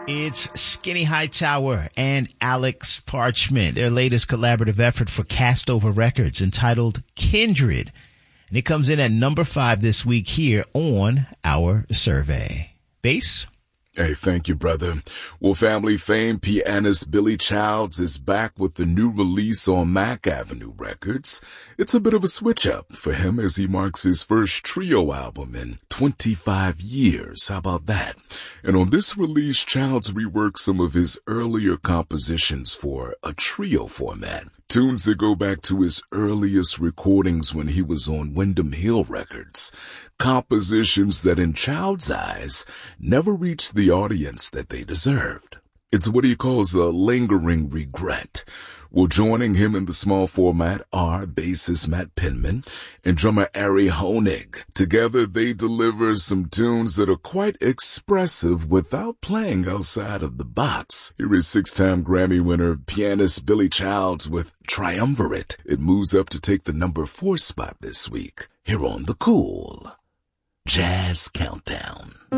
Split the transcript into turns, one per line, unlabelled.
It's Skinny Hightower and Alex Parchment, their latest collaborative effort for Castover Records entitled Kindred. And it comes in at number 5 this week here on our survey. Bass?
Hey, thank you, brother. Well, family fame pianist Billy Childs is back with the new release on Mack Avenue Records. It's a bit of a switch-up for him as he marks his first trio album in 25 years. How about that? And on this release, Childs reworked some of his earlier compositions for a trio format. Tunes that go back to his earliest recordings when he was on Windham Hill Records. Compositions that in Child's eyes never reached the audience that they deserved. It's what he calls a lingering regret. Well, joining him in the small format are bassist Matt Penman and drummer Ari Honig. Together, they deliver some tunes that are quite expressive without playing outside of the box. Here is 6-time Grammy winner pianist Billy Childs with Triumvirate. It moves up to take the number 4 spot this week here on the Cool Jazz Countdown.